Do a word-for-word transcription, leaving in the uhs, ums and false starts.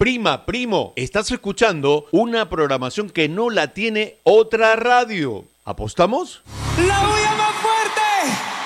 Prima, primo, estás escuchando una programación que no la tiene otra radio. ¿Apostamos? ¡La bulla más fuerte!